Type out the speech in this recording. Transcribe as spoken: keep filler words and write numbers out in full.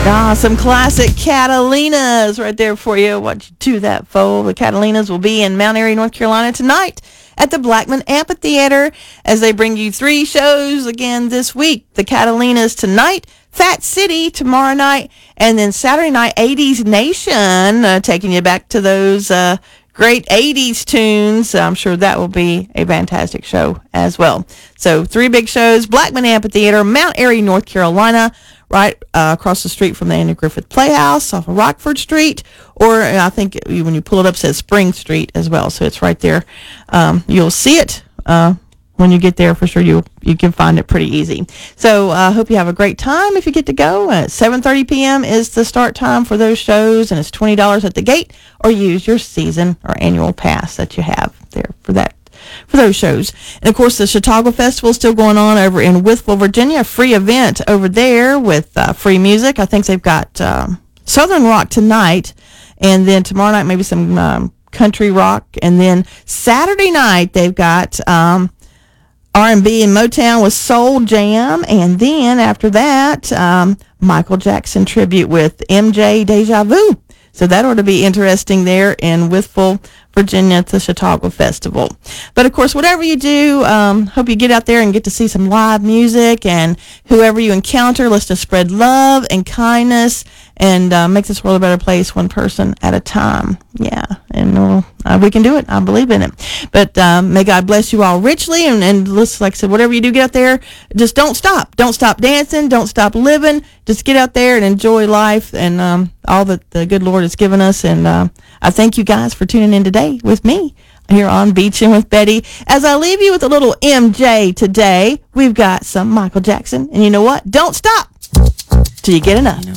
Ah, some classic Catalinas right there for you. What you do that for? The Catalinas will be in Mount Airy, North Carolina tonight at the Blackman Amphitheater as they bring you three shows again this week. The Catalinas tonight, Fat City tomorrow night, and then Saturday night, eighties Nation, uh, taking you back to those uh, great eighties tunes. I'm sure that will be a fantastic show as well. So three big shows, Blackman Amphitheater, Mount Airy, North Carolina, right uh, across the street from the Andy Griffith Playhouse off of Rockford Street, or uh, I think when you pull it up, it says Spring Street as well. So it's right there. Um, you'll see it uh, when you get there for sure. You you can find it pretty easy. So I uh, hope you have a great time if you get to go. At seven thirty p.m. is the start time for those shows, and it's twenty dollars at the gate, or use your season or annual pass that you have there for that. For those shows. And of course the Chautauqua Festival is still going on over in Wytheville, Virginia, a free event over there with uh, free music. I think they've got um, Southern Rock tonight, and then tomorrow night maybe some um, country rock, and then Saturday night they've got um, R and B and Motown with Soul Jam, and then after that um, Michael Jackson tribute with M J Deja Vu. So that ought to be interesting there in Wytheville, Virginia at the Chautauqua Festival. But, of course, whatever you do, um, hope you get out there and get to see some live music, and whoever you encounter, let's just spread love and kindness and uh, make this world a better place one person at a time. Yeah, and we'll, uh, we can do it. I believe in it. But um, may God bless you all richly, and, and let's, like I said, whatever you do, get out there, just don't stop. Don't stop dancing. Don't stop living. Just get out there and enjoy life and um, all that the good Lord has given us. And uh, I thank you guys for tuning in today with me here on Beachin' with Betty. As I leave you with a little M J today, we've got some Michael Jackson. And you know what? Don't stop till you get enough.